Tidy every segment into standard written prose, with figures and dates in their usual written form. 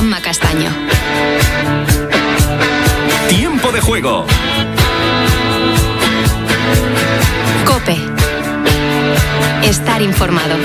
Juanma Castaño. Tiempo de juego. COPE. Estar informado.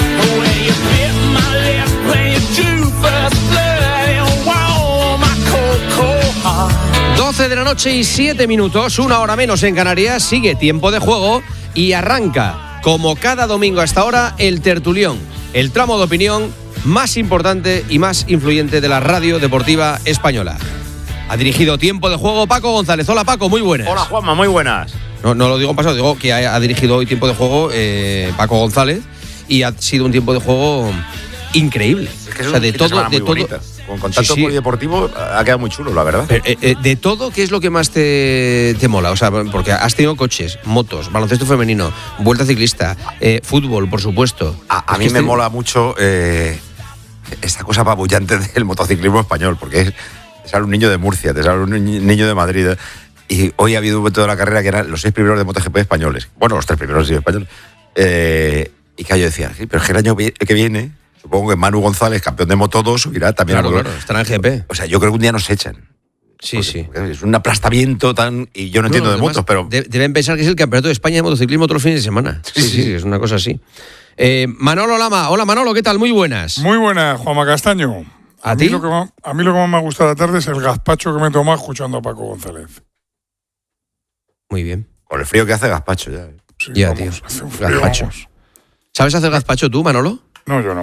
12 de la noche y 7 minutos, una hora menos en Canarias, sigue Tiempo de Juego y arranca, como cada domingo a esta hora, el tertulión, el tramo de opinión más importante y más influyente de la radio deportiva española. Ha dirigido Tiempo de Juego Paco González. Hola Paco, muy buenas. Hola Juanma, muy buenas. No lo digo en pasado, digo que ha dirigido hoy Tiempo de Juego Paco González y ha sido un tiempo de juego increíble. Es que es de todo. Con tanto polideportivo ha quedado muy chulo, la verdad. De todo, ¿qué es lo que más te mola? O sea, porque has tenido coches, motos, baloncesto femenino, vuelta ciclista, fútbol, por supuesto. A mí me mola mucho esta cosa apabullante del motociclismo español, porque te sale un niño de Murcia, te sale un niño de Madrid. Y hoy ha habido un momento de la carrera que eran los 6 primeros de MotoGP españoles. Bueno, los 3 primeros sí españoles. Y que yo decía, sí, pero es que el año que viene, supongo que Manu González, campeón de Moto2, subirá también. Claro, estará en GP. O sea, yo creo que un día nos echan. Sí. Porque es un aplastamiento tan... Y yo no entiendo de motos, pero... Deben pensar que es el campeonato de España de motociclismo todos los fines de semana. Sí, es una cosa así. Manolo Lama. Hola Manolo, ¿qué tal? Muy buenas. Muy buenas, Juanma Castaño. ¿A ti? A mí lo que más me ha gustado la tarde es el gazpacho que me he tomado escuchando a Paco González. Muy bien. Con el frío que hace gazpacho ya. Sí, ya, vamos, tío. hace un frío, Gazpacho. vamos. ¿Sabes hacer gazpacho tú, Manolo? No, yo no.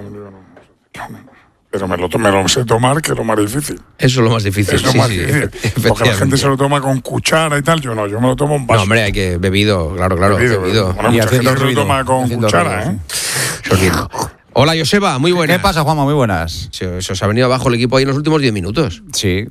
Pero me lo sé tomar, que es lo más difícil. Eso es lo más difícil. Es lo más difícil. Porque la gente se lo toma con cuchara y tal. Yo me lo tomo en vaso. No, hombre, hay que bebido, claro. Bebido. Bueno, mucha gente se lo toma con cuchara, Sorbiendo. Hola, Joseba, muy buenas. ¿Qué pasa, Juanma? Muy buenas. Se os ha venido abajo el equipo ahí en los últimos 10 minutos. Sí.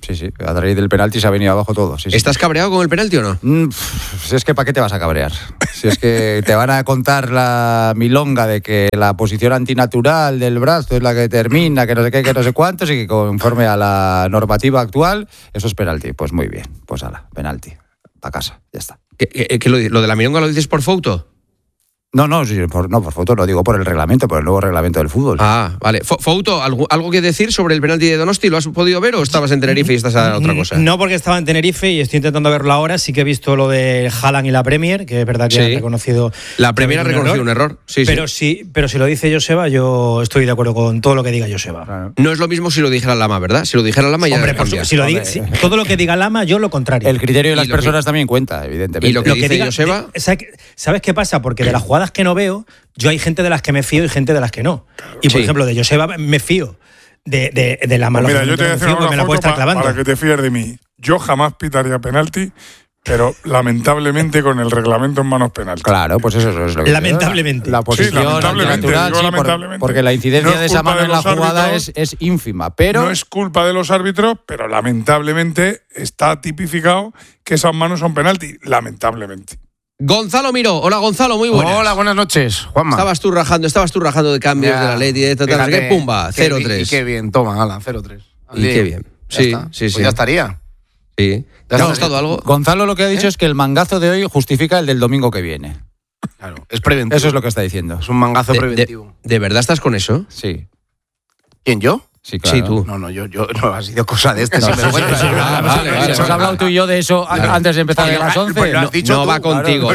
A través del penalti se ha venido abajo todo. Sí. ¿Estás cabreado con el penalti o no? Si es que ¿para qué te vas a cabrear? Si es que te van a contar la milonga de que la posición antinatural del brazo es la que termina, que no sé qué, que no sé cuántos, y que conforme a la normativa actual, eso es penalti. Pues muy bien, pues ala, penalti. Para casa, ya está. ¿Que lo de la milonga lo dices por foto? No, por foto no, digo por el reglamento, por el nuevo reglamento del fútbol. Ah, vale. Fouto, ¿algo que decir sobre el penalti de Donosti? ¿Lo has podido ver o estabas en Tenerife y estás a otra cosa? No, porque estaba en Tenerife y estoy intentando verlo ahora. Sí que he visto lo de Haaland y la Premier, que es verdad que ha reconocido... La Premier ha reconocido un error. Sí. Pero si lo dice Joseba, yo estoy de acuerdo con todo lo que diga Joseba. Claro. No es lo mismo si lo dijera Lama, ¿verdad? Si lo dijera Lama ya... Hombre, todo lo que diga Lama, yo lo contrario. El criterio de las personas también cuenta, evidentemente. Y lo que dice Joseba... ¿Sabes qué pasa? Porque de las jugadas que no veo... Yo hay gente de las que me fío y gente de las que no. Y por ejemplo, de Joseba me fío. De la mala. Mira, yo te voy a decir una foto para que te fíes de mí. Yo jamás pitaría penalti, pero lamentablemente con el reglamento en manos penalti. Claro, pues eso es lo que... Lamentablemente. La posición natural, porque la incidencia de esa mano en la jugada es ínfima. Pero no es culpa de los árbitros, pero lamentablemente está tipificado que esas manos son penalti. Lamentablemente. Gonzalo Miró. Hola, Gonzalo, muy buenas. Hola, buenas noches, Juanma. Estabas tú rajando de cambios de la ley y de tal, que pumba, 0-3. Y qué bien, toma, ala, 0-3. Y qué bien. Sí. Pues ya estaría. Sí. ¿Te ha gustado algo? Gonzalo lo que ha dicho es que el mangazo de hoy justifica el del domingo que viene. Claro, es preventivo. Eso es lo que está diciendo. Es un mangazo preventivo. ¿De verdad estás con eso? Sí. ¿Quién, yo? Sí, claro. Sí, tú. No, yo no, ha sido cosa de este. No, vale. Hemos hablado tú y yo de eso antes de empezar a las 11. No va contigo,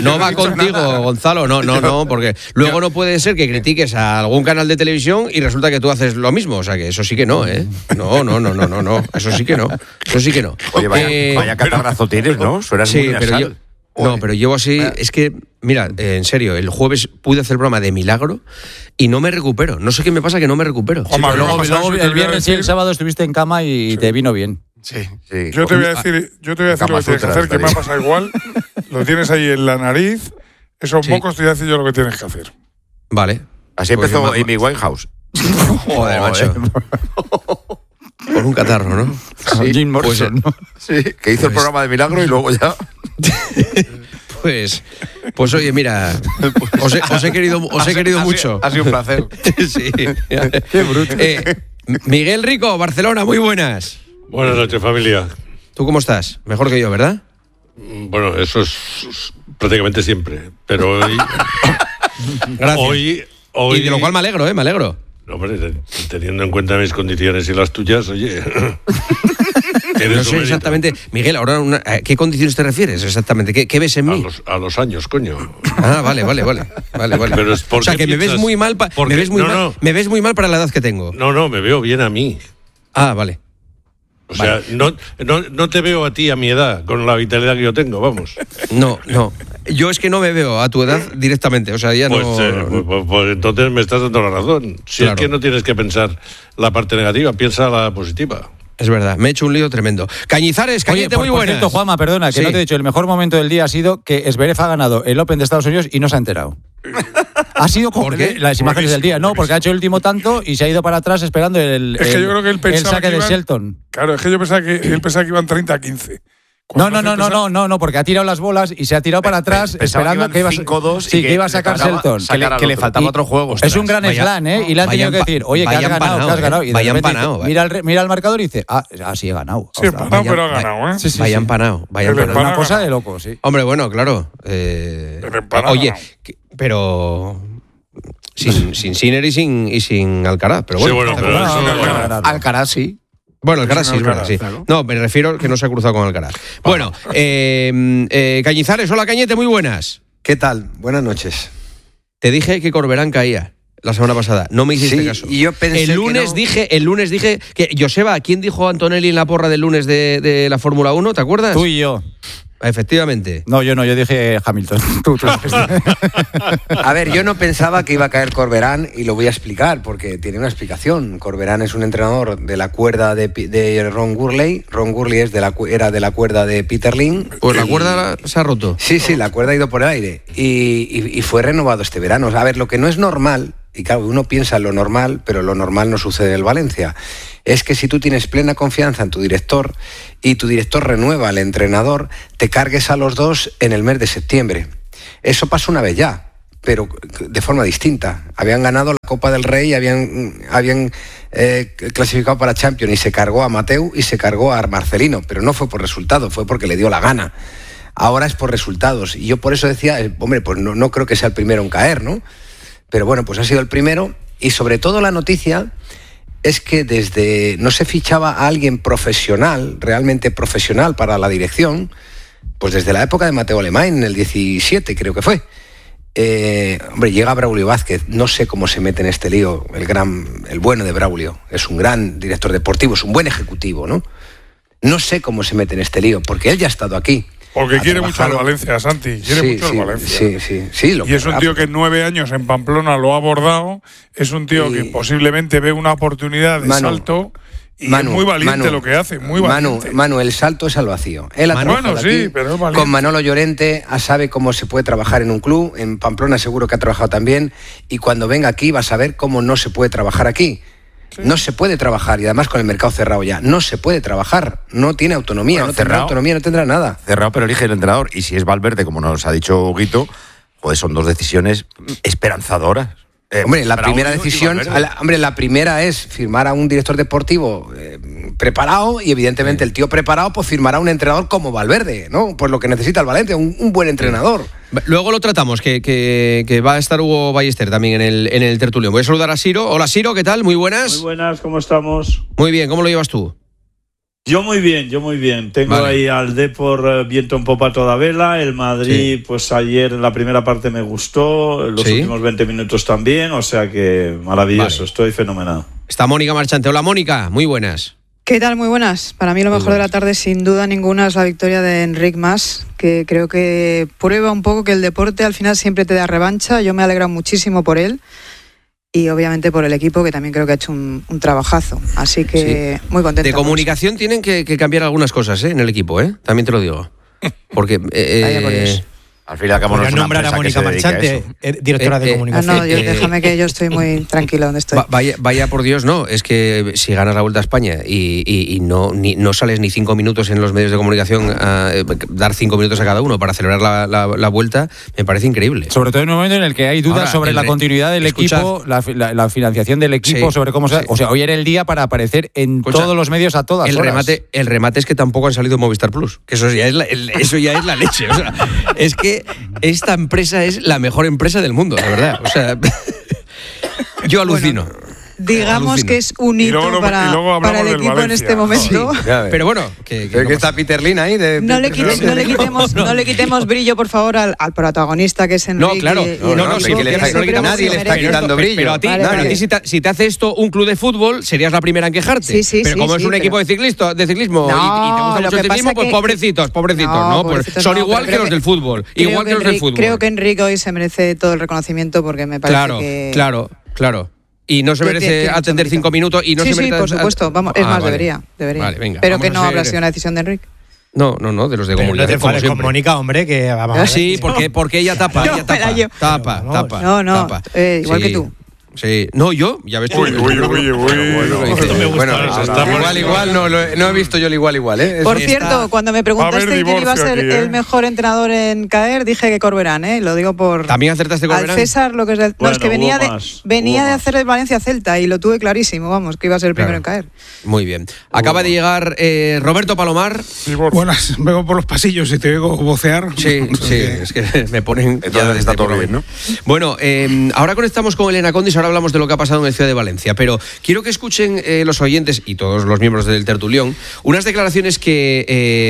Gonzalo, no, porque luego no puede ser que critiques a algún canal de televisión y resulta que tú haces lo mismo, o sea que eso sí que no, ¿eh? No, eso sí que no. Oye, vaya catarrazo tienes, ¿no? Suenas muy nasal. Pero llevo así, es que, mira, en serio, el jueves pude hacer el programa de milagro y no me recupero. No sé qué me pasa que no me recupero. Luego el viernes y el sábado estuviste en cama y te vino bien. Sí. Yo te voy a decir lo que tienes que hacer, que me ha pasado igual. Lo tienes ahí en la nariz, esos mocos te voy a decir yo lo que tienes que hacer. Vale. Así empezó Amy Winehouse. Joder, macho. Por un catarro, ¿no? Sí. Jim Morrison, ¿no? Sí, que hizo el programa de milagro y luego ya... Pues oye, mira, os he querido mucho. Ha sido un placer. Sí. Qué bruto. Miguel Rico, Barcelona, muy buenas. Buenas noches, familia. ¿Tú cómo estás? Mejor que yo, ¿verdad? Bueno, eso es prácticamente siempre. Pero hoy... Gracias. Hoy y de lo cual me alegro, me alegro. Hombre, teniendo en cuenta mis condiciones y las tuyas, oye... No sé exactamente, Miguel, ahora ¿a qué condiciones te refieres exactamente? ¿Qué ves en mí? A los años, coño. Ah, vale. Pero es o sea, que me ves muy mal, me ves muy mal para la edad que tengo. No, me veo bien a mí. Ah, vale. O sea, no te veo a ti a mi edad, con la vitalidad que yo tengo, vamos. No. Yo es que no me veo a tu edad directamente, o sea, ya pues, no... Pues entonces me estás dando la razón. Si claro. Es que no tienes que pensar la parte negativa, piensa la positiva. Es verdad, me he hecho un lío tremendo. Cañizares, Cañete, muy buenas. Por cierto, Juanma, perdona, que no te he dicho, el mejor momento del día ha sido que Zverev ha ganado el Open de Estados Unidos y no se ha enterado. Ha sido como las imágenes del día. No, porque ha hecho el último tanto y se ha ido para atrás esperando el saque de Shelton. Claro, es que yo pensaba que él pensaba que iban 30-15. No, porque ha tirado las bolas y se ha tirado para atrás esperando que iba a sacar Shelton. Que le faltaba otro juego. Es un gran slam, ¿eh? Y le han tenido que decir, oye, que has ganado. Y vaya empanado. Mira el marcador y dice, sí he ganado. Sí, empanado, pero ha ganado, ¿eh? Vaya empanado. Una cosa de loco, sí. Hombre, bueno, claro. Oye, pero... Sin Sinner y sin Alcaraz, pero bueno. Sí, bueno, Alcaraz sí. Bueno, Alcaraz sí, es verdad, sí. Claro. No, me refiero que no se ha cruzado con Alcaraz. Bueno, Cañizares, hola Cañete, muy buenas. ¿Qué tal? Buenas noches. Te dije que Corberán caía la semana pasada, no me hiciste caso. Y yo pensé el lunes dije que Joseba, ¿quién dijo Antonelli en la porra del lunes de la Fórmula 1? ¿Te acuerdas? Tú y yo. Efectivamente. No, yo dije Hamilton. Tú. A ver, yo no pensaba que iba a caer Corberán y lo voy a explicar porque tiene una explicación. Corberán es un entrenador de la cuerda de Ron Gurley. Ron Gurley era de la cuerda de Peter Lin. Pues la cuerda se ha roto. Sí, la cuerda ha ido por el aire y fue renovado este verano. A ver, lo que no es normal, y claro, uno piensa en lo normal, pero lo normal no sucede en el Valencia, es que si tú tienes plena confianza en tu director y tu director renueva al entrenador, te cargues a los dos en el mes de septiembre. Eso pasó una vez ya, pero de forma distinta. Habían ganado la Copa del Rey, habían clasificado para Champions y se cargó a Mateu y se cargó a Marcelino, pero no fue por resultado, fue porque le dio la gana. Ahora es por resultados. Y yo por eso decía, hombre, pues no creo que sea el primero en caer, ¿no? Pero bueno, pues ha sido el primero y sobre todo la noticia es que no se fichaba a alguien profesional, realmente profesional para la dirección, pues desde la época de Mateo Alemán, en el 17 creo que fue. Hombre, llega Braulio Vázquez, no sé cómo se mete en este lío, el bueno de Braulio, es un gran director deportivo, es un buen ejecutivo, ¿no? No sé cómo se mete en este lío, porque él ya ha estado aquí. Porque quiere mucho al Valencia, Santi. Quiere mucho al Valencia. Sí. Y es un tío que en 9 años en Pamplona lo ha abordado. Es un tío que posiblemente ve una oportunidad de salto. Y es muy valiente lo que hace, muy valiente. Manu, el salto es al vacío. Él ha trabajado aquí, pero es valiente. Con Manolo Llorente, sabe cómo se puede trabajar en un club. En Pamplona seguro que ha trabajado también. Y cuando venga aquí va a saber cómo no se puede trabajar aquí. Sí. No se puede trabajar, y además con el mercado cerrado ya, no se puede trabajar, no tiene autonomía, no tendrá autonomía, no tendrá nada. Cerrado, pero elige el entrenador, y si es Valverde, como nos ha dicho Guito, pues son dos decisiones esperanzadoras. Hombre, la primera decisión, la primera es firmar a un director deportivo preparado, y evidentemente el tío preparado pues firmará a un entrenador como Valverde, ¿no? Pues lo que necesita el Valencia, un buen entrenador. Luego lo tratamos, que va a estar Hugo Ballester también en el tertulión. Voy a saludar a Siro. Hola Siro, ¿qué tal? Muy buenas. Muy buenas, ¿cómo estamos? Muy bien, ¿cómo lo llevas tú? Yo muy bien. Tengo ahí al Depor viento en popa toda vela. El Madrid, pues ayer en la primera parte me gustó, los últimos 20 minutos también, o sea que maravilloso, estoy fenomenal. Está Mónica Marchante. Hola Mónica, muy buenas. ¿Qué tal? Muy buenas. Para mí lo mejor de la tarde, sin duda ninguna, es la victoria de Enric Mas, que creo que prueba un poco que el deporte al final siempre te da revancha. Yo me he alegrado muchísimo por él. Y obviamente por el equipo, que también creo que ha hecho un trabajazo. Así que muy contenta. De comunicación tienen que cambiar algunas cosas en el equipo, también te lo digo. Porque al fin y al cabo no es una nombrar a Mónica Marchante, directora de comunicación. No, déjame que yo estoy muy tranquilo donde estoy. Vaya por Dios, no. Es que si ganas la Vuelta a España y no sales ni 5 minutos en los medios de comunicación a dar 5 minutos a cada uno para celebrar la Vuelta, me parece increíble. Sobre todo en un momento en el que hay dudas sobre la continuidad del equipo, la financiación del equipo, sobre cómo se... O sea, hoy era el día para aparecer en todos los medios a todas horas. El remate es que tampoco han salido Movistar Plus, que eso ya es la leche. O sea, es que esta empresa es la mejor empresa del mundo, de verdad. O sea, yo alucino. digamos que es un hito para el equipo en este momento. Sí, pero bueno, que está Peter Lim ahí. No le quitemos brillo, por favor, al protagonista que es Enrique. No, claro. Nadie le está quitando brillo. Pero a ti, si te hace esto un club de fútbol, serías la primera en quejarte. Pero como es un equipo de ciclismo y te gusta mucho el ciclismo, pues pobrecitos, ¿no? Pues son igual que los del fútbol. Igual que los del fútbol. Creo que Enrique hoy se merece todo el reconocimiento porque me parece que... Claro. Y no se merece atender 5 minutos y no se merece... Sí, por supuesto. Vamos, es más, debería. Vale, venga. Pero que no habrá sido una decisión de Enrique. No, de los de Comunidad. No te enfades con Mónica, hombre, que vamos a ver. Sí, porque ella tapa. No, igual que tú. Sí, no, yo, ya ves tú. Igual, no he visto yo el igual, ¿eh? Por cierto, cuando me preguntaste quién iba a ser el mejor entrenador en caer, dije que Corberán, ¿eh? Lo digo por... ¿También acertaste Corberán? Al César, lo que es... No, es que venía de hacer el Valencia-Celta y lo tuve clarísimo, vamos, que iba a ser el primero en caer. Muy bien. Acaba de llegar Roberto Palomar. Buenas, vengo por los pasillos y te oigo vocear. Sí, es que me ponen... Entonces está todo bien, ¿no? Bueno, ahora conectamos con Elena Condis, ahora hablamos de lo que ha pasado en la ciudad de Valencia, pero quiero que escuchen los oyentes y todos los miembros del tertulión unas declaraciones que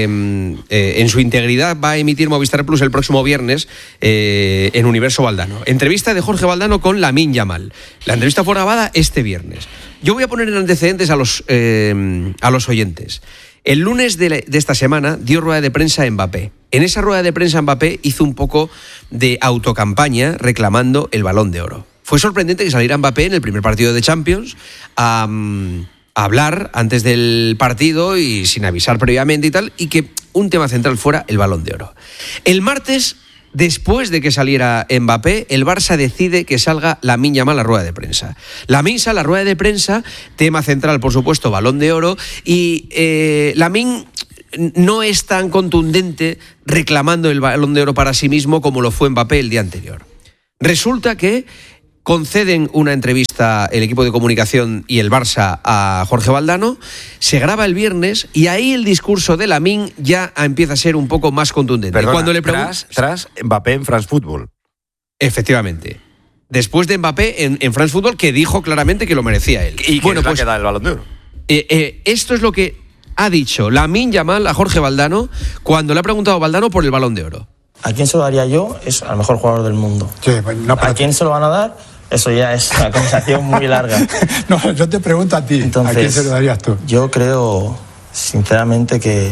en su integridad va a emitir Movistar Plus el próximo viernes en Universo Valdano. Entrevista de Jorge Valdano con Lamine Yamal. La entrevista fue grabada este viernes. Yo voy a poner en antecedentes a los oyentes. El lunes de esta semana dio rueda de prensa a Mbappé. En esa rueda de prensa Mbappé hizo un poco de autocampaña reclamando el Balón de Oro. Fue sorprendente que saliera Mbappé en el primer partido de Champions a hablar antes del partido y sin avisar previamente y tal, y que un tema central fuera el Balón de Oro. El martes, después de que saliera Mbappé, el Barça decide que salga Lamine Yamal a la rueda de prensa. Lamine sale a la rueda de prensa, tema central, por supuesto, Balón de Oro, y Lamine no es tan contundente reclamando el Balón de Oro para sí mismo como lo fue Mbappé el día anterior. Resulta que conceden una entrevista el equipo de comunicación y el Barça a Jorge Valdano, se graba el viernes y ahí el discurso de Lamine ya empieza a ser un poco más contundente. Perdona, cuando le tras Mbappé en France Football. Efectivamente. Después de Mbappé en France Football, que dijo claramente que lo merecía él. ¿Y quién pues, queda el Balón de Oro? Esto es lo que ha dicho Lamine Yamal a Jorge Valdano cuando le ha preguntado a Valdano por el Balón de Oro. ¿A quién se lo daría yo? Es al mejor jugador del mundo. Sí, ¿a quién se lo van a dar? Eso ya es una conversación muy larga. No, yo te pregunto a ti. Entonces, ¿a quién se lo darías tú? Yo creo, sinceramente, que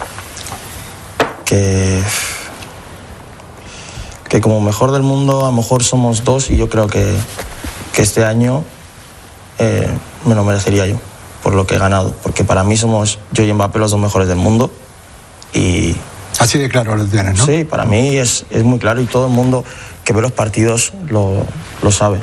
como mejor del mundo, a lo mejor somos dos, y yo creo que este año me lo merecería yo, por lo que he ganado. Porque para mí somos yo y Mbappé los dos mejores del mundo. Y así de claro lo tienes, ¿no? Sí, para mí es muy claro y todo el mundo que ve los partidos lo sabe.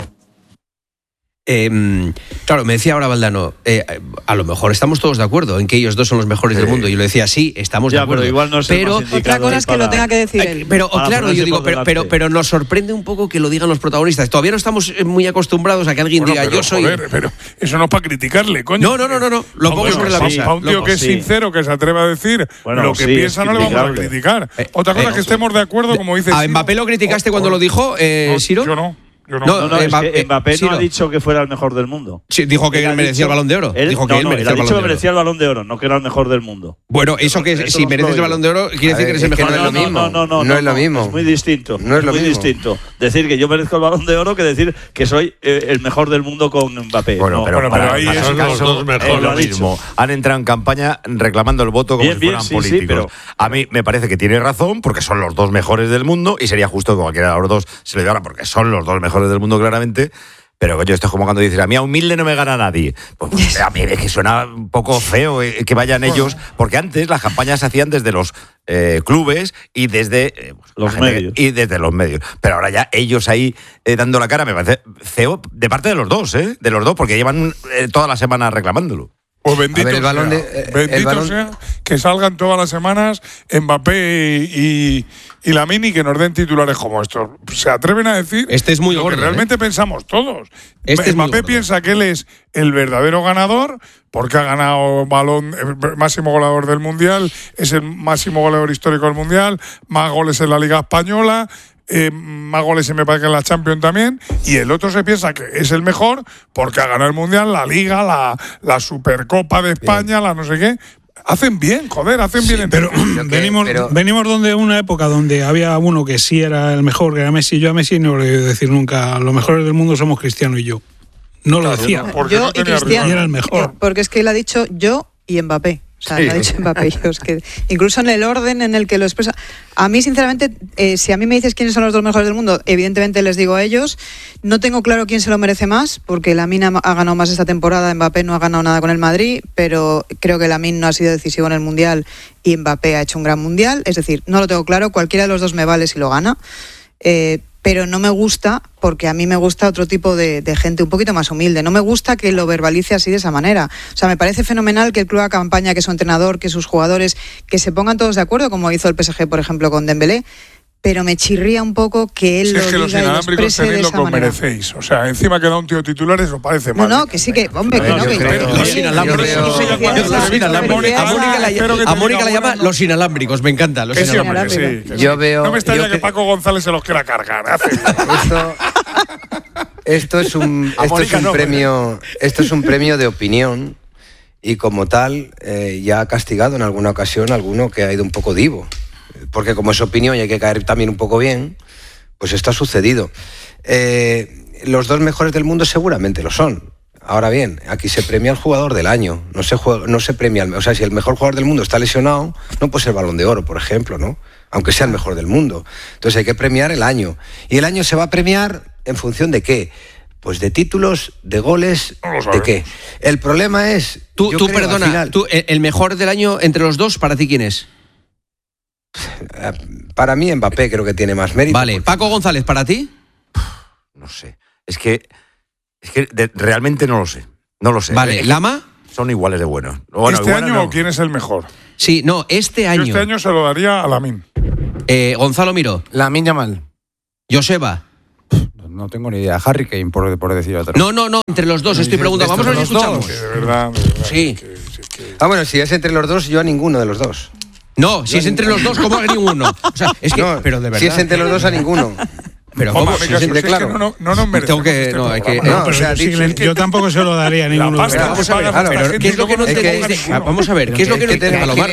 Claro, me decía ahora Valdano, a lo mejor estamos todos de acuerdo en que ellos dos son los mejores del mundo. Y yo le decía, sí, estamos de acuerdo. Pero igual no pero otra cosa es que lo tenga que decir él. Pero claro, yo digo, pero nos sorprende un poco que lo digan los protagonistas. Todavía no estamos muy acostumbrados a que alguien diga, yo soy... Pero eso no es para criticarle, coño. No. Lo pongo sobre la mesa. A un tío que es sincero, que se atreve a decir lo que piensa, no le vamos a criticar. Otra cosa es que estemos de acuerdo, como dices. ¿A Mbappé lo criticaste cuando lo dijo, Siro? Yo no. Es que Mbappé no ha dicho que fuera el mejor del mundo. Sí, dijo que él merecía el Balón de Oro. Dijo que él merecía el Balón de Oro. que merecía el Balón de Oro, no que era el mejor del mundo. Bueno, eso que si mereces el Balón de Oro quiere decir que eres el mejor del mundo. No es lo mismo. Es muy distinto. No es lo mismo. Distinto. Decir que yo merezco el Balón de Oro que decir que soy el mejor del mundo con Mbappé. Bueno, pero ahí son los dos mejores. Lo mismo. Han entrado en campaña reclamando el voto como si fueran políticos. Sí, pero a mí me parece que tiene razón porque son los dos mejores del mundo y sería justo que cualquiera de los dos se lo llevara porque son los dos mejores del mundo claramente. Pero coño, esto es como cuando dices, a mí a humilde no me gana nadie. Pues a mí es que suena un poco feo que vayan ellos, porque antes las campañas se hacían desde los clubes y desde los medios. Y desde los medios. Pero ahora ya ellos ahí dando la cara, me parece feo de parte de los dos, de los dos, porque llevan toda la semana reclamándolo. Pues bendito sea que salgan todas las semanas Mbappé y Lamine y que nos den titulares como estos. Se atreven a decir este es muy lo gordo, que realmente pensamos todos. Mbappé piensa que él es el verdadero ganador porque ha ganado máximo goleador del Mundial, es el máximo goleador histórico del Mundial, más goles en la Liga Española. más goles se me parece que en la Champions también, y el otro se piensa que es el mejor porque ha ganado el Mundial, la Liga, la Supercopa de España, la no sé qué. Hacen bien, joder, hacen bien. Pero venimos de una época donde había uno que sí era el mejor, que era Messi. Yo a Messi no le voy a decir nunca, los mejores del mundo somos Cristiano y yo. No lo decía. Porque yo no y Cristiano. rival. Era el mejor. Porque es que él ha dicho yo y Mbappé. O sea, Sí. lo ha dicho Mbappé. Es que incluso en el orden en el que lo expresa. A mí, sinceramente, si a mí me dices quiénes son los dos mejores del mundo, evidentemente les digo a ellos. No tengo claro quién se lo merece más, porque Lamine ha ganado más esta temporada, Mbappé no ha ganado nada con el Madrid, pero creo que Lamine no ha sido decisivo en el Mundial y Mbappé ha hecho un gran Mundial. Es decir, no lo tengo claro, cualquiera de los dos me vale si lo gana. Pero no me gusta, porque a mí me gusta otro tipo de gente un poquito más humilde. No me gusta que lo verbalice así de esa manera. O sea, me parece fenomenal que el club acompañe, que su entrenador, que sus jugadores, que se pongan todos de acuerdo, como hizo el PSG, por ejemplo, con Dembélé. Pero me chirría un poco que él Si lo es que los diga y lo inalámbricos exprese de tenéis lo esa que os manera. merecéis. O sea, encima que da un tío titular, eso parece mal. No, que sí, que, hombre, que no, que Los inalámbricos. A Mónica la llama los inalámbricos, me encanta. Los Que sí, hombre, inalámbricos. que sí, que sí. Yo veo. No me extraña yo que Paco González se los quiera cargar. Esto es un premio de opinión, y como tal ya ha castigado en alguna ocasión a alguno que ha ido un poco divo, porque como es opinión y hay que caer también un poco bien, pues esto ha sucedido. Los dos mejores del mundo seguramente lo son. Ahora bien, aquí se premia al jugador del año, no se premia o sea, si el mejor jugador del mundo está lesionado, no puede ser Balón de Oro, por ejemplo, ¿no? Aunque sea el mejor del mundo. Entonces hay que premiar el año. Y el año se va a premiar ¿en función de qué? Pues de títulos, de goles, ¿de qué? El problema es... Tú perdona, el mejor del año entre los dos, ¿para ti quién es? Para mí Mbappé creo que tiene más mérito. Vale, Paco González, ¿para ti? No sé. Es que realmente no lo sé. No lo sé. Vale, ¿Lama? Son iguales de buenos. Bueno, ¿Este año o quién es el mejor? Sí, no, este año. Yo este año se lo daría a Lamine. Gonzalo Miró. Lamine Yamal. Joseba. No tengo ni idea. Harry Kane, por decir otro. No, entre los dos estoy preguntando. Vamos a ver si escuchamos. De verdad. Sí. Bueno, si es entre los dos, yo a ninguno de los dos. No, si es entre los dos, ¿cómo a ninguno? O sea, es que, no, pero de verdad. Si es entre los dos, a ninguno. Pero ¿cómo? ¿cómo? Si es que claro. no nos merecemos. Yo tampoco se lo daría a ninguno de los dos. Vamos a ver, claro, ¿qué es lo que no entendéis? Vamos a ver, ¿qué es lo que no entendéis? Palomar,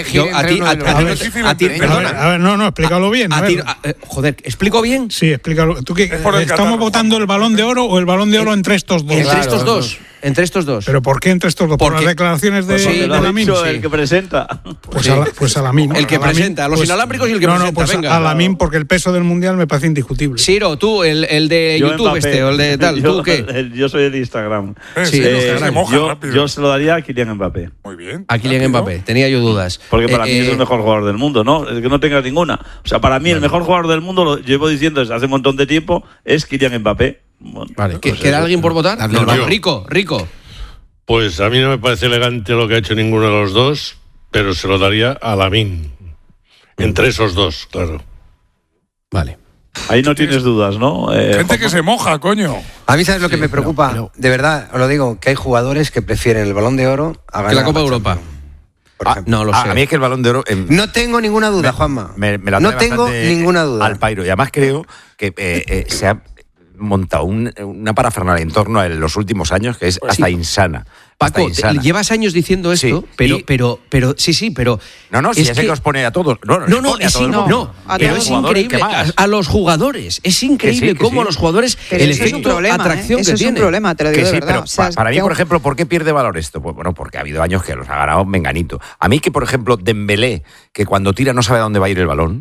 perdona. A ver, no, explícalo bien. Joder, ¿explico bien? Sí, explícalo. ¿Tú qué? ¿Estamos votando el Balón de Oro o el Balón de Oro entre estos dos? Entre estos dos. ¿Pero por qué entre estos dos? ¿Por las declaraciones de Lamine? El que presenta. Pues a Lamine. El que presenta, a los inalámbricos y el que presenta. No, pues venga. a Lamine, porque el peso del Mundial me parece indiscutible. Siro, tú, el de Yo YouTube Mbappé. o el de tal, ¿tú qué? Yo soy el de Instagram. Sí, yo se lo daría a Kylian Mbappé. Muy bien. A Kylian Mbappé, tenía yo dudas. Porque para mí es el mejor jugador del mundo, ¿no? Es que no tenga ninguna. O sea, para mí el mejor jugador del mundo, lo llevo diciendo desde hace un montón de tiempo, es Kylian Mbappé. Bueno, vale, pues ¿queda alguien por votar? No. Rico. Pues a mí no me parece elegante lo que ha hecho ninguno de los dos, pero se lo daría a Lamine. Entre esos dos, claro. Vale. Ahí no tienes dudas, ¿no? Gente que se moja, coño. A mí, ¿sabes lo que me preocupa? De verdad, os lo digo, que hay jugadores que prefieren el Balón de Oro a ganar que la Copa Europa. No lo sé. A mí es que el Balón de Oro... no tengo ninguna duda, Juanma. No tengo ninguna duda. Al pairo. Y además creo que se ha montado una parafernalia en torno a los últimos años que es hasta insana. Paco, llevas años diciendo esto, sí, pero sí, pero... No, si ya sé que os pone a todos. No, pero es increíble a los jugadores. Es increíble cómo los jugadores, el efecto atracción que tiene. Eso es un problema, te lo digo de verdad. Pero para mí, por ejemplo, ¿por qué pierde valor esto? Pues bueno, porque ha habido años que los ha ganado Menganito. A mí que, por ejemplo, Dembélé, que cuando tira no sabe a dónde va a ir el balón,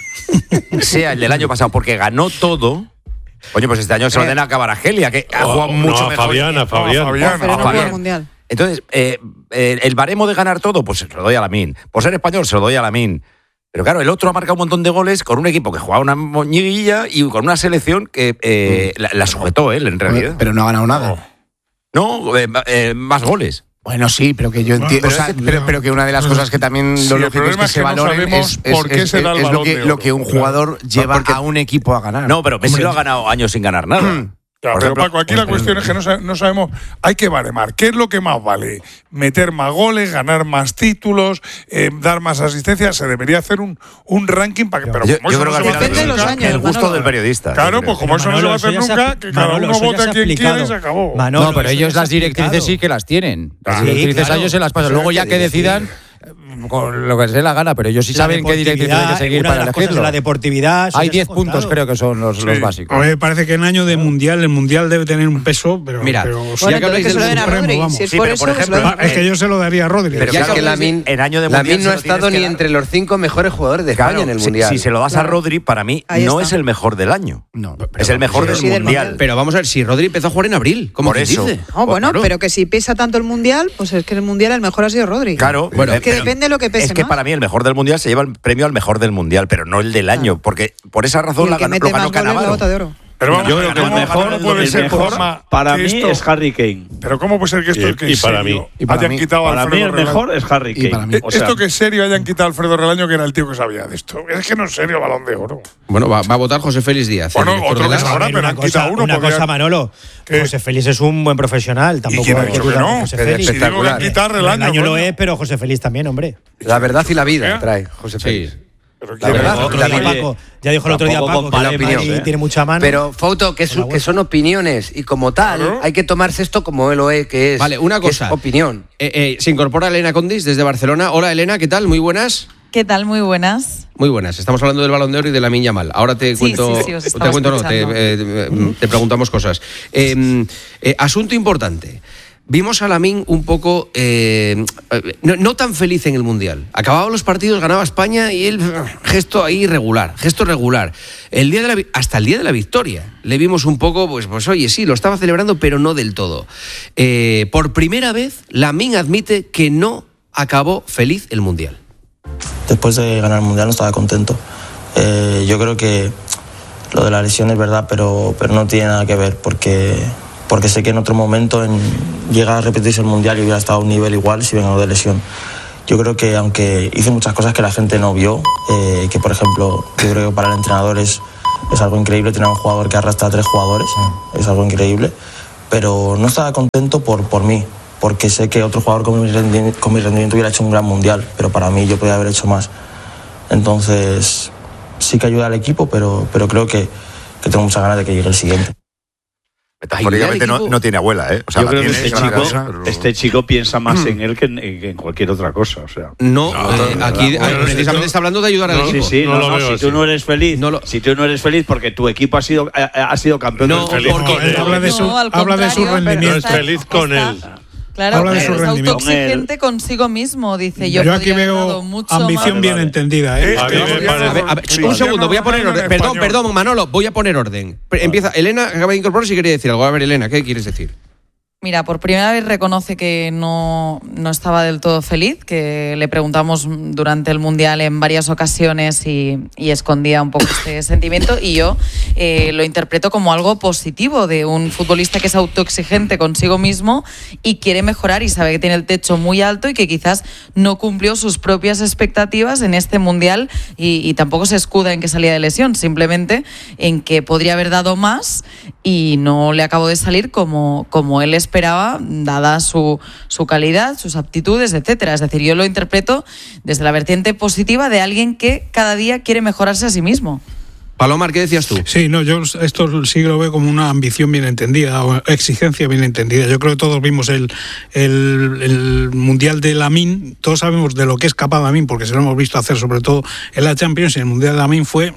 sea el del año pasado, porque ganó todo... Oye, pues este año se lo den a Kvaratskhelia, que ha jugado mucho mejor. A Fabián. Entonces, el baremo de ganar todo, pues se lo doy a Lamine. Por ser español, se lo doy a Lamine. Pero claro, el otro ha marcado un montón de goles con un equipo que jugaba una moñiguilla y con una selección que la sujetó él, en realidad. Pero no ha ganado nada. No, más goles. Bueno, sí, pero que yo entiendo. Pero que una de las cosas que también lo lógico es que se valore es lo que un jugador lleva a un equipo a ganar. No, pero Messi lo ha ganado años sin ganar nada. Claro, pero Paco, aquí la cuestión es que no sabemos, hay que baremar. ¿Qué es lo que más vale? ¿Meter más goles, ganar más títulos, dar más asistencia? Se debería hacer un ranking para que... Pero yo como eso creo no que se va a hacer el nunca, el gusto del periodista. Claro, pues como eso no se va a hacer nunca, que cada uno vote a quien quiera y se acabó. No, pero ellos las directrices sí que las tienen. Las directrices a ellos se las pasan. Luego ya que decidan... con lo que se dé la gana, pero ellos sí saben qué directrices hay que seguir para elegirlo. La deportividad. Hay 10 puntos, creo que son los básicos. A mí me parece que en año de mundial, el mundial debe tener un peso, pero. Mira, ya que habláis del Supremo, vamos. Si es por eso, ejemplo, es que yo se lo daría a Rodri. Pero ya que Lamine no ha estado ni entre los 5 mejores jugadores de España en el mundial. Si se lo das a Rodri, para mí no es el mejor del año. No, es el mejor del mundial. Pero vamos a ver, si Rodri empezó a jugar en abril, ¿cómo por eso? dice? Bueno, pero que si pesa tanto el mundial, pues es que el mundial el mejor ha sido Rodri. Claro, bueno, es que depende de lo que pese. Es que para mí el mejor del mundial se lleva el premio al mejor del mundial, pero no el del año, porque por esa razón lo ganó Cannavaro. Pero vamos, yo creo que el mejor para mí es Harry Kane. Pero ¿cómo puede ser que esto que y para mí hayan quitado a Alfredo Relaño? Para mí el mejor es Harry Kane. Esto que es serio hayan quitado a Alfredo Relaño, que era el tío que sabía de esto. Es que no es serio Balón de Oro. Bueno, va a votar José Félix Díaz. Bueno, otro que es ahora, pero han quitado uno. Una cosa, Manolo. José Félix es un buen profesional. Tampoco ¿Y quién ha dicho que no? Espectacular. Relaño lo es, pero José Félix también, hombre. La verdad y la vida trae José Félix. La verdad, ya dijo el otro día Paco que la opinión tiene mucha mano. Pero, Fauto, que son opiniones y como tal, hay que tomarse esto como lo que es. Vale, una cosa. Es opinión. Se incorpora Elena Condis desde Barcelona. Hola, Elena, ¿qué tal? Muy buenas. ¿Qué tal? Muy buenas. Muy buenas. Estamos hablando del Balón de Oro y de Lamine Yamal. Ahora te cuento. Te preguntamos cosas. Asunto importante. Vimos a Lamine un poco no tan feliz en el Mundial. Acababan los partidos, ganaba España y él, gesto regular. Hasta el día de la victoria le vimos un poco, pues oye, sí, lo estaba celebrando, pero no del todo. Por primera vez, Lamine admite que no acabó feliz el Mundial. Después de ganar el Mundial no estaba contento. Yo creo que lo de la lesión es verdad, pero no tiene nada que ver, porque sé que en otro momento llega a repetirse el Mundial y hubiera estado a un nivel igual si vengo de lesión. Yo creo que aunque hice muchas cosas que la gente no vio, que por ejemplo, yo creo que para el entrenador es algo increíble tener un jugador que arrastra a 3 jugadores, es algo increíble, pero no estaba contento por mí, porque sé que otro jugador con mi rendimiento hubiera hecho un gran Mundial, pero para mí yo podía haber hecho más. Entonces sí que ayuda al equipo, pero creo que tengo muchas ganas de que llegue el siguiente. Metafóricamente no tiene abuela, ¿eh? O sea, yo creo que este chico piensa más en él que en cualquier otra cosa. O sea. Aquí precisamente está hablando de ayudar al equipo. Si tú no eres feliz, si tú no eres feliz porque tu equipo ha sido campeón feliz con él. Habla de su rendimiento. No es feliz con él. Claro, es autoexigente consigo mismo, dice. Yo aquí veo ambición bien entendida. Un segundo, voy a poner orden. Perdón, Manolo, voy a poner orden. Empieza, Elena acaba de incorporarse y quería decir algo. A ver, Elena, ¿qué quieres decir? Mira, por primera vez reconoce que no estaba del todo feliz, que le preguntamos durante el Mundial en varias ocasiones y escondía un poco este sentimiento, y yo lo interpreto como algo positivo de un futbolista que es autoexigente consigo mismo y quiere mejorar y sabe que tiene el techo muy alto y que quizás no cumplió sus propias expectativas en este Mundial y tampoco se escuda en que salía de lesión, simplemente en que podría haber dado más y no le acabó de salir como él esperaba, dada su calidad, sus aptitudes, etcétera. Es decir, yo lo interpreto desde la vertiente positiva de alguien que cada día quiere mejorarse a sí mismo. Palomar, ¿qué decías tú? Sí, yo esto sí lo veo como una ambición bien entendida o exigencia bien entendida. Yo creo que todos vimos el Mundial de Lamine, todos sabemos de lo que es capaz Lamine porque se lo hemos visto hacer sobre todo en la Champions, y el Mundial de Lamine fue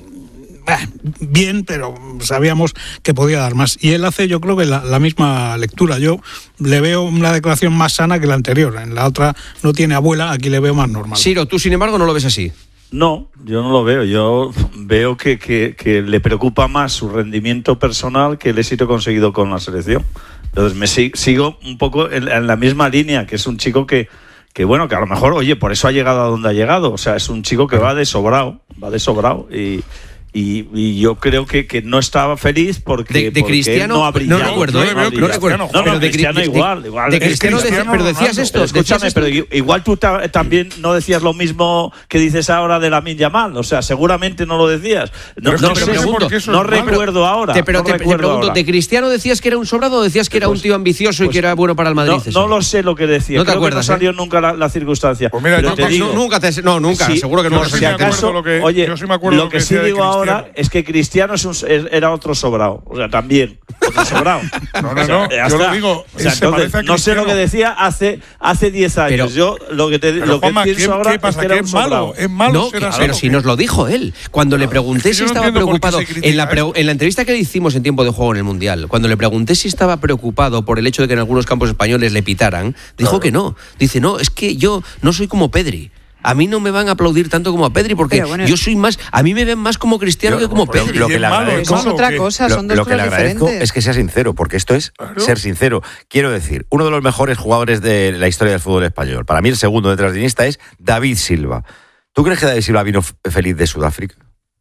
bien, pero sabíamos que podía dar más. Y él hace, yo creo que la misma lectura. Yo le veo una declaración más sana que la anterior. En la otra no tiene abuela, aquí le veo más normal. Ciro, tú sin embargo no lo ves así. No, yo no lo veo. Yo veo que le preocupa más su rendimiento personal que el éxito conseguido con la selección. Entonces me sigo un poco en la misma línea, que es un chico que bueno, que a lo mejor, oye, por eso ha llegado a donde ha llegado. O sea, es un chico que va de sobrado Y yo creo que no estaba feliz porque de Cristiano no ha brillado. No recuerdo, no recuerdo. Pero de Cristiano igual. De Cristiano pero decías esto. Escúchame, pero igual tú también no decías lo mismo que dices ahora de Lamine Yamal. O sea, seguramente no lo decías. No recuerdo ahora. Te pregunto, ¿de Cristiano decías que era un sobrado o decías que era un tío ambicioso y que era bueno para el Madrid? No lo sé lo que decía. No te acuerdas. No salió nunca la circunstancia. Pues mira, nunca, seguro que no. Si acaso, oye, lo que sí digo ahora es que Cristiano era otro sobrado, o sea, también otro sobrado. No, yo lo digo. O sea, entonces, no sé lo que decía hace 10 años. Pero, yo lo que pienso ahora es que era un sobrado. Es malo pero si nos lo dijo él. Cuando le pregunté si estaba preocupado, en la entrevista que le hicimos en tiempo de juego en el Mundial, cuando le pregunté si estaba preocupado por el hecho de que en algunos campos españoles le pitaran, dijo que no. Dice, no, es que yo no soy como Pedri. A mí no me van a aplaudir tanto como a Pedri porque yo soy más, a mí me ven más como Cristiano que como Pedri. Lo que le agradezco, es otra cosa, son dos cosas diferentes. Es que sea sincero, porque esto es ser sincero. Quiero decir, uno de los mejores jugadores de la historia del fútbol español, para mí el segundo detrás de Iniesta es David Silva. ¿Tú crees que David Silva vino feliz de Sudáfrica?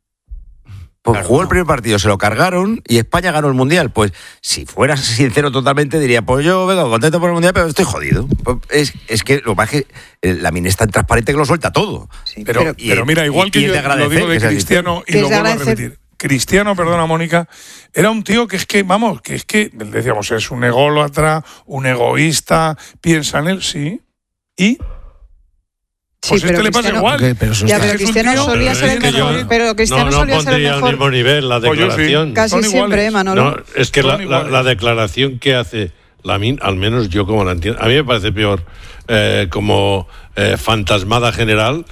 Pues jugó el primer partido, se lo cargaron y España ganó el Mundial. Pues si fuera sincero totalmente diría, pues yo vengo contento por el Mundial, pero estoy jodido. Es que lo más que Lamine es tan transparente que lo suelta todo. Sí, pero mira, igual que yo lo digo de Cristiano y lo vuelvo a repetir. Cristiano, perdona Mónica, era un tío que decíamos, es un ególatra, un egoísta, piensa en él, sí, y... Sí, pues le pasa igual. Pero Cristiano solía ser el mejor. Pero Cristiano solía ser el mejor. Al mismo nivel la declaración. Sí. Casi siempre, Manolo. No, es que la declaración que hace Lamine, al menos yo como la entiendo, a mí me parece peor como fantasmada general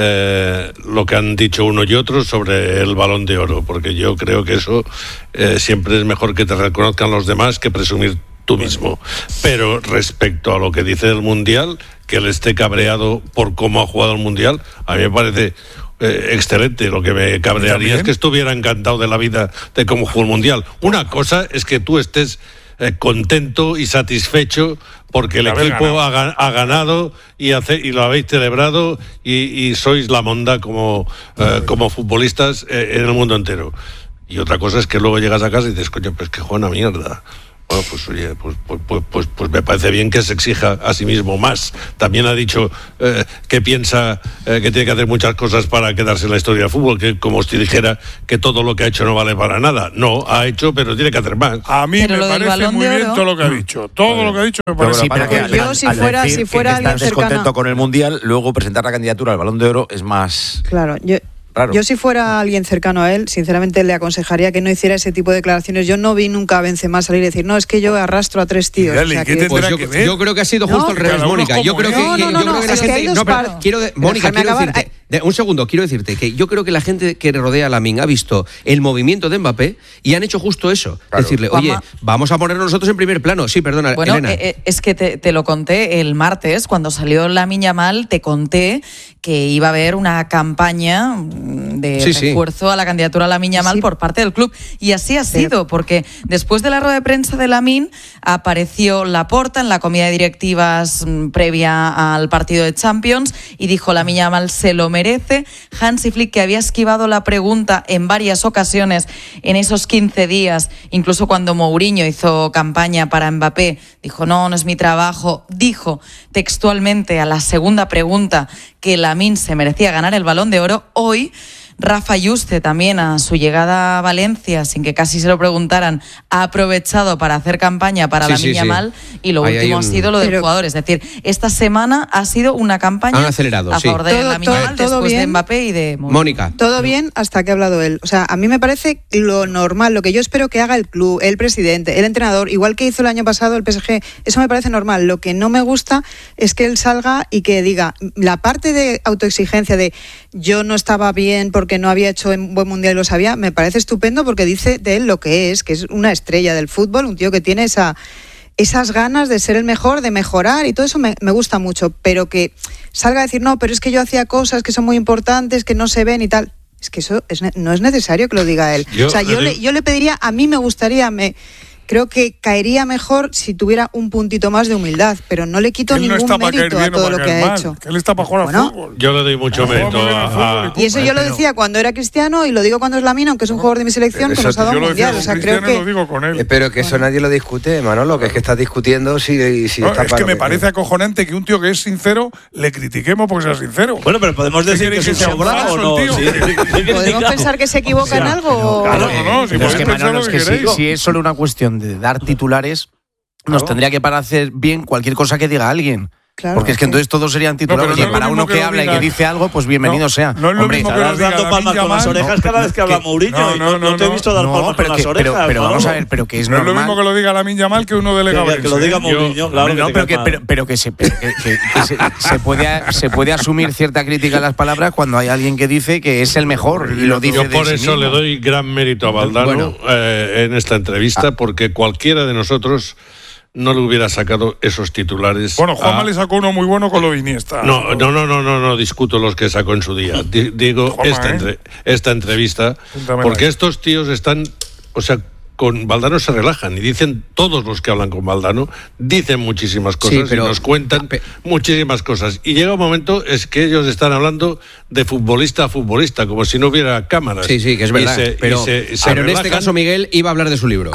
lo que han dicho uno y otro sobre el Balón de Oro, porque yo creo que eso siempre es mejor que te reconozcan los demás que presumir tú mismo. Pero respecto a lo que dice del Mundial, que él esté cabreado por cómo ha jugado el Mundial, a mí me parece excelente. Lo que me cabrearía es que estuviera encantado de la vida de cómo jugó el Mundial. Una cosa es que tú estés contento y satisfecho porque el equipo ha ganado y lo habéis celebrado y sois la monda como futbolistas en el mundo entero. Y otra cosa es que luego llegas a casa y dices, coño, pues que juega una mierda. Bueno, pues oye, pues me parece bien que se exija a sí mismo más. También ha dicho que piensa que tiene que hacer muchas cosas para quedarse en la historia del fútbol, que como si dijera que todo lo que ha hecho no vale para nada. No, ha hecho, pero tiene que hacer más. A mí me parece muy bien todo lo que ha dicho. Todo lo que ha dicho me parece bien. Yo si fuera alguien cercano... descontento con el Mundial, luego presentar la candidatura al Balón de Oro es más... Claro, yo si fuera alguien cercano a él, sinceramente le aconsejaría que no hiciera ese tipo de declaraciones. Yo no vi nunca a Benzema salir y decir, no, es que yo arrastro a 3 tíos. Dale, o sea, yo creo que ha sido justo al revés, Mónica. Yo creo que Mónica, quiero decirte que yo creo que la gente que rodea a Lamine ha visto el movimiento de Mbappé y han hecho justo eso. Claro. Decirle, oye, vamos a ponernos nosotros en primer plano. Sí, perdona, bueno, Elena. Es que te lo conté el martes, cuando salió Lamine Yamal, te conté que iba a haber una campaña de refuerzo a la candidatura a Lamine Yamal por parte del club. Y así ha sido, porque después de la rueda de prensa de Lamine apareció Laporta en la comida de directivas previa al partido de Champions y dijo, Lamine Yamal se lo merece. Hansi Flick, que había esquivado la pregunta en varias ocasiones en esos 15 días, incluso cuando Mourinho hizo campaña para Mbappé, dijo, no es mi trabajo. Dijo textualmente a la segunda pregunta que Lamine se merecía ganar el Balón de Oro. Hoy Rafa Yuste, también a su llegada a Valencia, sin que casi se lo preguntaran, ha aprovechado para hacer campaña para Lamine Yamal y lo último ha sido lo del jugador. Es decir, esta semana ha sido una campaña a favor de Lamine Yamal después de Mbappé y de Mónica. Todo bien hasta que ha hablado él. O sea, a mí me parece lo normal, lo que yo espero que haga el club, el presidente, el entrenador, igual que hizo el año pasado el PSG, eso me parece normal. Lo que no me gusta es que él salga y que diga la parte de autoexigencia de yo no estaba bien porque no había hecho un buen mundial y lo sabía, me parece estupendo porque dice de él lo que es una estrella del fútbol, un tío que tiene esas ganas de ser el mejor, de mejorar y todo eso me gusta mucho, pero que salga a decir, no, pero es que yo hacía cosas que son muy importantes, que no se ven y tal. Es que eso no es necesario que lo diga él. Yo le pediría, a mí me gustaría creo que caería mejor si tuviera un puntito más de humildad, pero no le quito ningún mérito a todo lo que ha hecho. Que él está para jugar al fútbol. Yo le doy mucho mérito y eso yo lo decía cuando era Cristiano y lo digo cuando es Lamine, aunque es un jugador de mi selección que nos ha dado un mundial. O sea, creo que lo digo con él. Pero que eso nadie lo discute, Manolo, que es que estás discutiendo si está es que me parece acojonante que un tío que es sincero le critiquemos porque sea sincero. Bueno, pero podemos decir que se sobrado o no. ¿Podemos pensar que se equivoca en algo? No, es que Manolo, es que si es solo una cuestión de dar titulares, nos tendría que parecer bien cualquier cosa que diga alguien. Claro, porque es que entonces todos serían titulares. Y para uno que habla y que dice algo, pues bienvenido sea. No es lo mismo que estás dando palmas con las orejas cada vez que habla Mourinho. No te he visto dar palmas con las orejas. Pero vamos a ver, pero que es normal. No es lo mismo que lo diga Lamine Yamal que uno delegado. Que lo diga Mourinho, claro. Pero que se puede asumir cierta crítica a las palabras cuando hay alguien que dice que es el mejor y lo dice. Yo por eso le doy gran mérito a Valdano en esta entrevista, porque cualquiera de nosotros no le hubiera sacado esos titulares. Bueno, Juanma le sacó uno muy bueno con lo de Iniesta. No discuto los que sacó en su día. Digo Juanma, esta entrevista, porque estos tíos están, o sea, con Valdano se relajan y dicen, todos los que hablan con Valdano dicen muchísimas cosas y nos cuentan muchísimas cosas. Y llega un momento es que ellos están hablando de futbolista a futbolista, como si no hubiera cámaras. Sí, que es verdad. Pero en este caso, Miguel iba a hablar de su libro.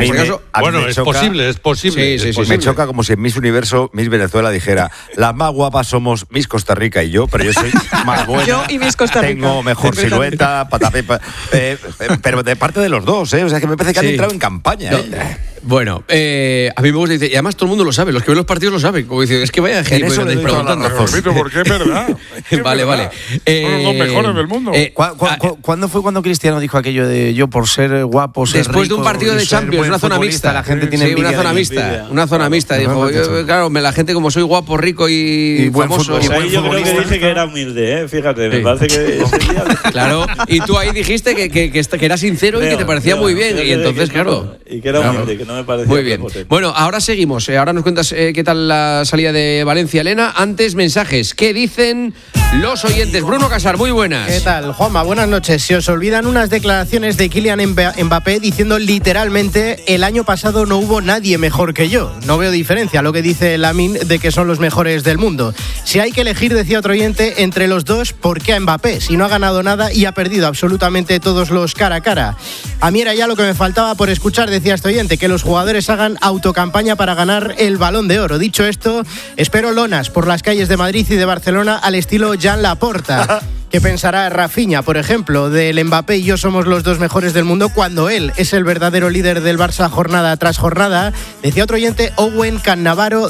Es posible. Me choca como si en Miss Universo, Miss Venezuela dijera, las más guapas somos Miss Costa Rica y yo, pero yo soy más buena. Yo y Miss Costa Rica. Tengo mejor silueta, patapepa. Pero de parte de los dos, O sea, que me parece que han entrado en campaña. Bueno, a mí me gusta decir, y además todo el mundo lo sabe, los que ven los partidos lo saben, como dicen, es que vaya gente que andáis preguntando. Porque es verdad. Vale. Son los mejores del mundo. ¿Cuándo fue cuando Cristiano dijo aquello de yo por ser guapo, ser después rico, de un partido de Champions, una zona mixta? La gente tiene una zona mixta. Dijo, claro, la gente como soy guapo, rico y famoso. Yo creo que dije que era humilde, fíjate, me parece que ese día... Claro, y tú ahí dijiste que era sincero y que te parecía muy bien, y entonces, claro... Y que era humilde, que no me parecía... Muy bien. Bueno, ahora seguimos. Ahora nos cuentas qué tal la salida de Valencia, Elena. Antes, mensajes. ¿Qué dicen los oyentes? Bruno Casar, muy buenas. ¿Qué tal, Juanma? Buenas noches. Se os olvidan unas declaraciones de Kylian Mbappé diciendo literalmente el año pasado no hubo nadie mejor que yo. No veo diferencia a lo que dice Lamine de que son los mejores del mundo. Si hay que elegir, decía otro oyente, entre los dos, ¿por qué a Mbappé? Si no ha ganado nada y ha perdido absolutamente todos los cara a cara. A mí era ya lo que me faltaba por escuchar, decía este oyente, que los jugadores hagan autocampaña para ganar el Balón de Oro. Dicho esto, espero lonas por las calles de Madrid y de Barcelona al estilo Jan Laporta. ¿Qué pensará Rafinha, por ejemplo, del Mbappé y yo somos los dos mejores del mundo cuando él es el verdadero líder del Barça jornada tras jornada? Decía otro oyente, Owen Cannavaro